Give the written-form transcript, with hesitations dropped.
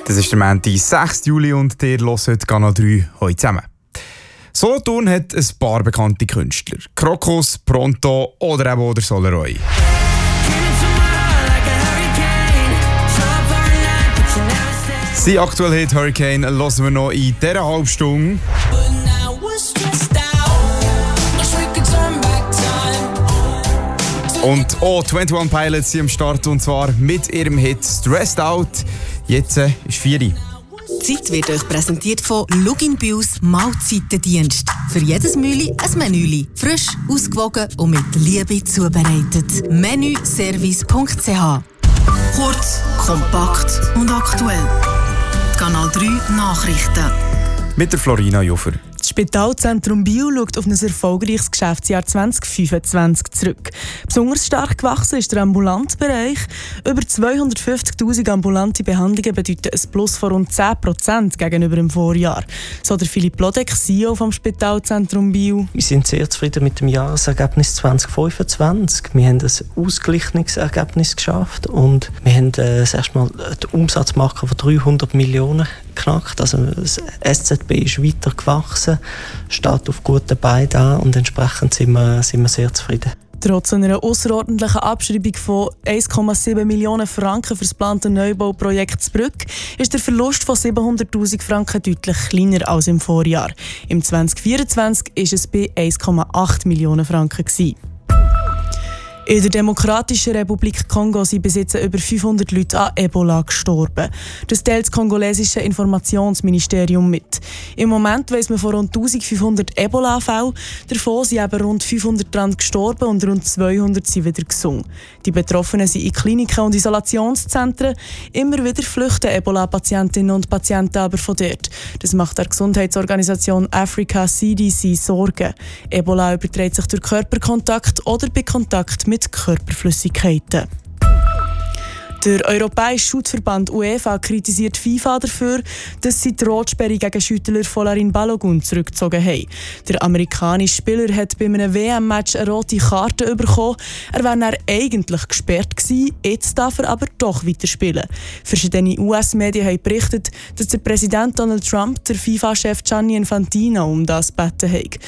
Das ist der Montag, 6. Juli und ihr hört Kanal 3 heute zusammen. Solothurn hat ein paar bekannte Künstler. Krokus, Pronto oder eben der Solaroy. Sein aktueller Hit Hurricane hören wir noch in dieser Halbstunde. Und auch 21 Pilots sind am Start, und zwar mit ihrem Hit Stressed Out. Jetzt ist 4 Uhr. Die Zeit wird euch präsentiert von Lugin Bius Mahlzeitendienst. Für jedes Mühli ein Menüli. Frisch, ausgewogen und mit Liebe zubereitet. Menüservice.ch. Kurz, kompakt und aktuell. Die Kanal 3 Nachrichten. Mit der Florina Juffer. Das Spitalzentrum Biel schaut auf ein erfolgreiches Geschäftsjahr 2025 zurück. Besonders stark gewachsen ist der ambulante Bereich. Über 250'000 ambulante Behandlungen bedeuten ein Plus von rund 10% gegenüber dem Vorjahr. So der Philipp Lodek, CEO vom Spitalzentrum Biel. Wir sind sehr zufrieden mit dem Jahresergebnis 2025. Wir haben ein ausgeglichenes Ergebnis geschafft und wir haben das erste Mal die Umsatzmarke von 300 Millionen geknackt. Also das SZB ist weiter gewachsen, steht auf guten Beinen da und entsprechend sind wir sehr zufrieden. Trotz einer außerordentlichen Abschreibung von 1,7 Millionen Franken für das geplante Neubauprojekt Zbrück ist der Verlust von 700'000 Franken deutlich kleiner als im Vorjahr. Im 2024 war es bei 1,8 Millionen Franken. In der Demokratischen Republik Kongo sind bis jetzt über 500 Leute an Ebola gestorben. Das teilt das kongolesische Informationsministerium mit. Im Moment weiss man von rund 1500 Ebola-Fällen. Davon sind eben rund 500 daran gestorben und rund 200 sind wieder gesund. Die Betroffenen sind in Kliniken und Isolationszentren. Immer wieder flüchten Ebola-Patientinnen und Patienten aber von dort. Das macht der Gesundheitsorganisation Africa CDC Sorgen. Ebola überträgt sich durch Körperkontakt oder bei Kontakt mit Körperflüssigkeiten. Der Europäische Schuttverband UEFA kritisiert FIFA dafür, dass sie die Rotsperre gegen Schüttler Folarin Balogun zurückgezogen haben. Der amerikanische Spieler hat bei einem WM-Match eine rote Karte bekommen. Er wäre dann eigentlich gesperrt gewesen, jetzt darf er aber doch weiterspielen. Verschiedene US-Medien haben berichtet, dass der Präsident Donald Trump der FIFA-Chef Gianni Infantino um das gebeten hat.